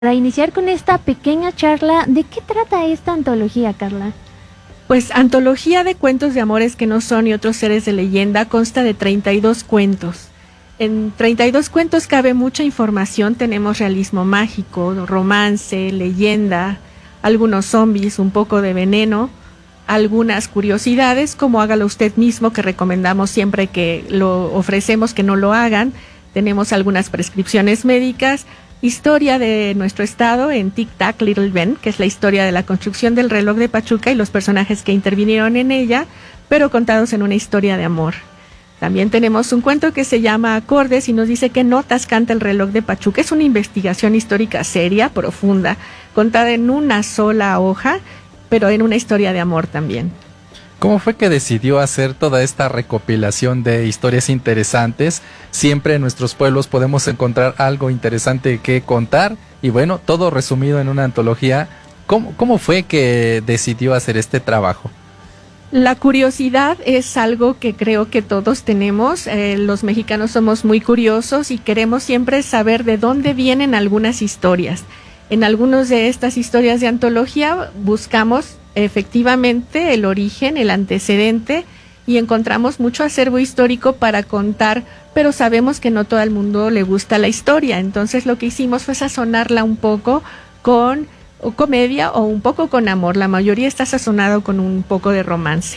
Para iniciar con esta pequeña charla, ¿de qué trata esta antología, Carla? Pues Antología de Cuentos de Amores que no son y otros seres de leyenda consta de 32 cuentos. En 32 cuentos cabe mucha información, tenemos realismo mágico, romance, leyenda, algunos zombies, un poco de veneno, algunas curiosidades, como hágalo usted mismo, que recomendamos siempre que lo ofrecemos que no lo hagan. Tenemos algunas prescripciones médicas, historia de nuestro estado en Tic Tac Little Ben, que es la historia de la construcción del reloj de Pachuca y los personajes que intervinieron en ella, pero contados en una historia de amor. También tenemos un cuento que se llama Acordes y nos dice qué notas canta el reloj de Pachuca. Es una investigación histórica seria, profunda, contada en una sola hoja, pero en una historia de amor también. ¿Cómo fue que decidió hacer toda esta recopilación de historias interesantes? Siempre en nuestros pueblos podemos encontrar algo interesante que contar y bueno, todo resumido en una antología. ¿Cómo fue que decidió hacer este trabajo? La curiosidad es algo que creo que todos tenemos. Los mexicanos somos muy curiosos y queremos siempre saber de dónde vienen algunas historias. En algunas de estas historias de antología buscamos efectivamente el origen, el antecedente, y encontramos mucho acervo histórico para contar, pero sabemos que no todo el mundo le gusta la historia. Entonces lo que hicimos fue sazonarla un poco con comedia o un poco con amor. La mayoría está sazonado con un poco de romance.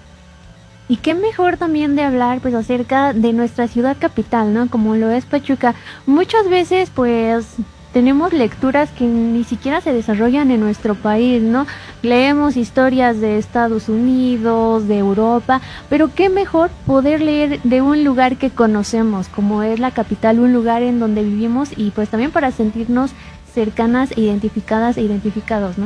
Y qué mejor también de hablar pues acerca de nuestra ciudad capital, ¿no? Como lo es Pachuca. Muchas veces pues tenemos lecturas que ni siquiera se desarrollan en nuestro país, ¿no? Leemos historias de Estados Unidos, de Europa, pero qué mejor poder leer de un lugar que conocemos, como es la capital, un lugar en donde vivimos y pues también para sentirnos cercanas, identificadas e identificados, ¿no?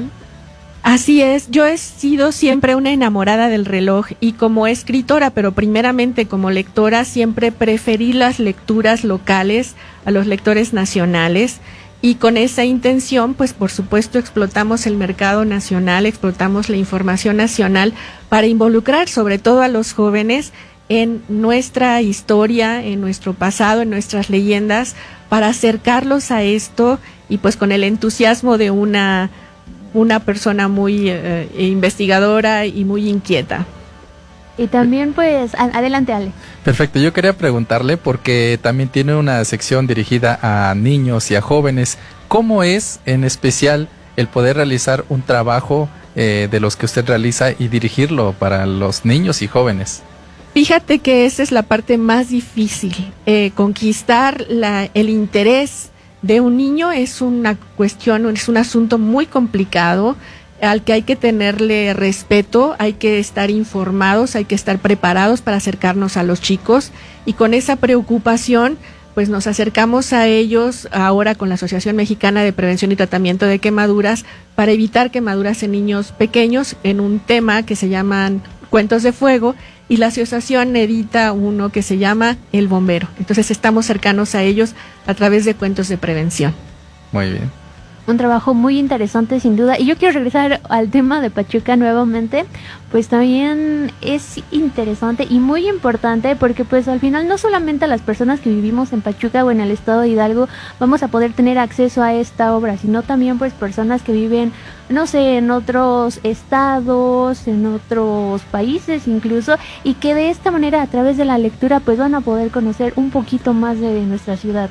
Así es, yo he sido siempre una enamorada del reloj y como escritora, pero primeramente como lectora, siempre preferí las lecturas locales a los lectores nacionales. Y con esa intención, pues por supuesto explotamos el mercado nacional, explotamos la información nacional para involucrar sobre todo a los jóvenes en nuestra historia, en nuestro pasado, en nuestras leyendas, para acercarlos a esto y pues con el entusiasmo de una persona muy investigadora y muy inquieta. Y también pues, adelante Ale. Perfecto, yo quería preguntarle porque también tiene una sección dirigida a niños y a jóvenes. ¿Cómo es en especial el poder realizar un trabajo de los que usted realiza y dirigirlo para los niños y jóvenes? Fíjate que esa es la parte más difícil. Conquistar el interés de un niño es una cuestión, es un asunto muy complicado, al que hay que tenerle respeto, hay que estar informados, hay que estar preparados para acercarnos a los chicos y con esa preocupación pues nos acercamos a ellos ahora con la Asociación Mexicana de Prevención y Tratamiento de Quemaduras para evitar quemaduras en niños pequeños en un tema que se llaman Cuentos de Fuego y la asociación edita uno que se llama El Bombero. Entonces estamos cercanos a ellos a través de cuentos de prevención. Muy bien. Un trabajo muy interesante sin duda. Y yo quiero regresar al tema de Pachuca nuevamente, pues también es interesante y muy importante porque pues al final no solamente las personas que vivimos en Pachuca o en el estado de Hidalgo vamos a poder tener acceso a esta obra, sino también pues personas que viven, no sé, en otros estados, en otros países incluso, y que de esta manera a través de la lectura pues van a poder conocer un poquito más de nuestra ciudad.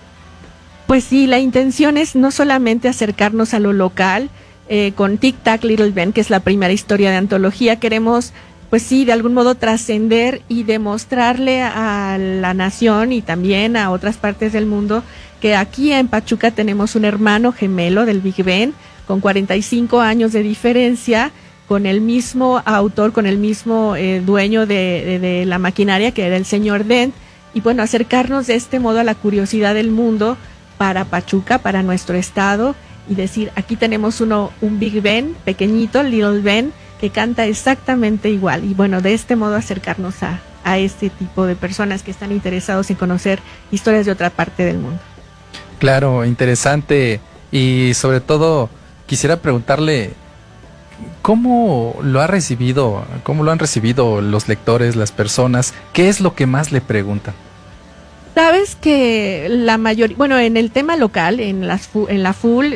Pues sí, la intención es no solamente acercarnos a lo local, con Tic Tac Little Ben, que es la primera historia de antología, queremos, pues sí, de algún modo trascender y demostrarle a la nación y también a otras partes del mundo que aquí en Pachuca tenemos un hermano gemelo del Big Ben, con 45 años de diferencia, con el mismo autor, con el mismo dueño de la maquinaria, que era el señor Dent, y bueno, acercarnos de este modo a la curiosidad del mundo, para Pachuca, para nuestro estado, y decir, aquí tenemos un Big Ben, pequeñito, Little Ben, que canta exactamente igual. Y bueno, de este modo acercarnos a este tipo de personas que están interesados en conocer historias de otra parte del mundo. Claro, interesante. Y sobre todo, quisiera preguntarle, ¿cómo lo han recibido los lectores, las personas? ¿Qué es lo que más le preguntan? Sabes que la mayoría, bueno, en el tema local, en la FUL,